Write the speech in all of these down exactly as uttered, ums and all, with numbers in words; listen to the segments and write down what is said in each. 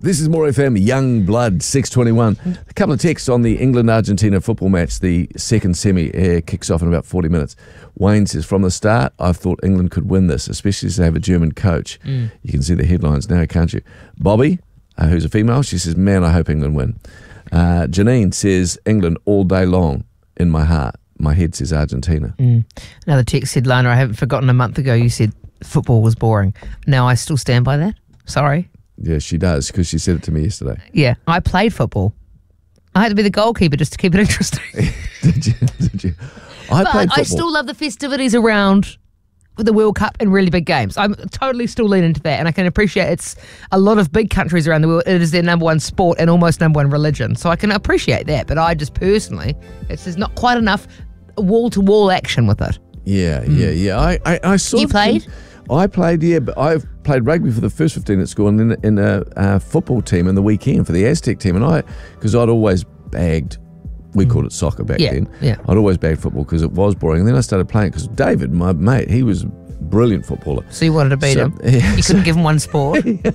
This is More F M, Young Blood, six twenty-one. A couple of texts on the England-Argentina football match. The second semi uh, kicks off in about forty minutes. Wayne says, from the start, I've thought England could win this, especially as they have a German coach. Mm. You can see the headlines now, can't you? Bobby, uh, who's a female, she says, man, I hope England win. Uh, Janine says, England all day long in my heart. My head says Argentina. Mm. Another text said, Lana, I haven't forgotten a month ago you said football was boring. Now I still stand by that. Sorry. Yeah, she does, because she said it to me yesterday. Yeah, I played football. I had to be the goalkeeper just to keep it interesting. Did you? Did you? I but played football. I still love the festivities around the World Cup and really big games. I'm totally still leaning into that, and I can appreciate it's a lot of big countries around the world. It is their number one sport and almost number one religion. So I can appreciate that, but I just personally, it's just not quite enough wall-to-wall action with it. Yeah, mm. yeah, yeah. I, I, I sort You of played? Think, I played, yeah, but I played rugby for the first fifteen at school and then in a, a football team in the weekend for the Aztec team. And I, because I'd always bagged, we mm. called it soccer back yeah, then. Yeah. I'd always bagged football because it was boring. And then I started playing because David, my mate, he was a brilliant footballer. So you wanted to beat so, him? Yeah, you so, couldn't give him one sport? yeah.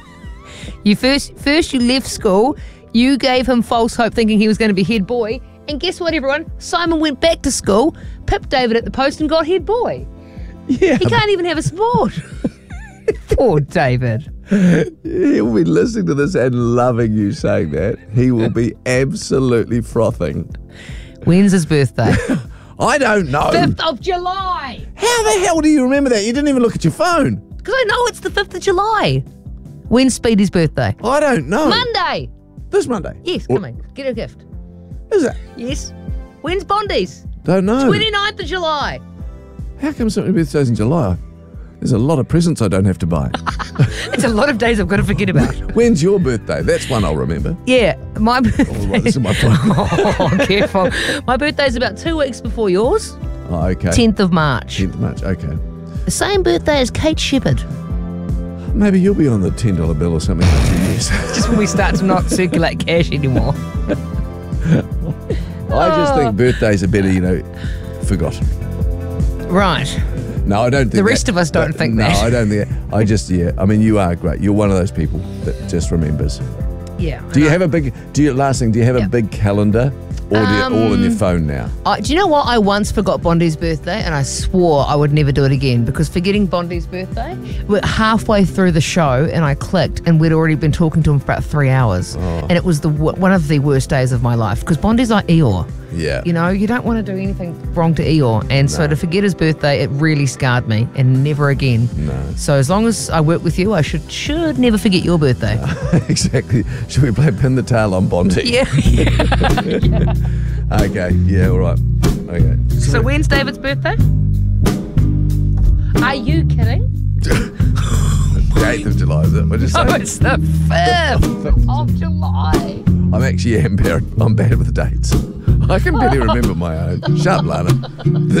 You first, first you left school, you gave him false hope thinking he was going to be head boy. And guess what, everyone? Simon went back to school, pipped David at the post and got head boy. Yeah. He can't even have a sport. Poor David. He'll be listening to this and loving you saying that. He will be absolutely frothing. When's his birthday? I don't know. fifth of July. How the hell do you remember that? You didn't even look at your phone. Because I know it's the fifth of July. When's Speedy's birthday? I don't know. Monday. This Monday? Yes, or, come in. Get a gift. Is it? Yes. When's Bondi's? Don't know. twenty-ninth of July. How come so many birthdays in July? There's a lot of presents I don't have to buy. It's a lot of days I've got to forget about. When's your birthday? That's one I'll remember. Yeah, my birthday. Oh, right, this is my phone. Oh, careful. My birthday's about two weeks before yours. Oh, okay. tenth of March. tenth of March, okay. The same birthday as Kate Shepherd. Maybe you'll be on the ten dollar bill or something in a few years. Just when we start to not circulate cash anymore. I just think birthdays are better, you know, forgotten. Right. No, I don't think The rest that, of us don't but, think no, that. No, I don't think that. I just, yeah. I mean, you are great. You're one of those people that just remembers. Yeah. Do you have a big, do you, last thing, do you have yeah. a big calendar? Or do you um, all in your phone now? Uh, do you know what? I once forgot Bondi's birthday and I swore I would never do it again because forgetting Bondi's birthday, we're halfway through the show and I clicked and we'd already been talking to him for about three hours. Oh. And it was the one of the worst days of my life because Bondi's like Eeyore. Yeah. You know, you don't want to do anything wrong to Eeyore. And no. so to forget his birthday, it really scarred me and never again. No. So as long as I work with you, I should should never forget your birthday. Uh, exactly. Should we play Pin the Tail on Bondi? Yeah. yeah. yeah. Okay, yeah, all right. Okay. So, so when's David's birthday? Are you kidding? The eighth of July, is it? What did you say? No, it's the fifth of July. I'm actually am bad, I'm bad with dates. I can barely remember my own. Shut up, Lana.